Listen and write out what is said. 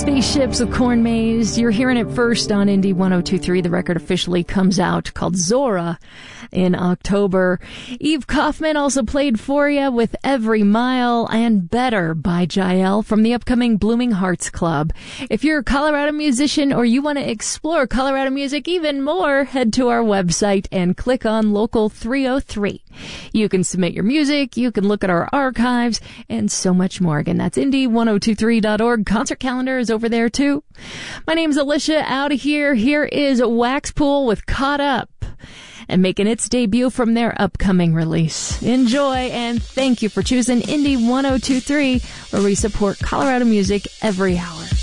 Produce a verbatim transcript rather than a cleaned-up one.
Spaceships with Corn Maze. You're hearing it first on Indie one oh two three. The record officially comes out called Zora in October. Eve Kaufman also played for you with Every Mile and Better by Jael from the upcoming Blooming Hearts Club. If you're a Colorado musician or you want to explore Colorado music even more, head to our website and click on Local three oh three. You can submit your music, you can look at our archives, and so much more. Again, that's indie ten twenty-three dot org. Concert calendar is over there too. My name's Alicia, out of here. Here is Waxpool with Caught Up, and making its debut from their upcoming release. Enjoy, and thank you for choosing Indie ten twenty-three, where we support Colorado music every hour.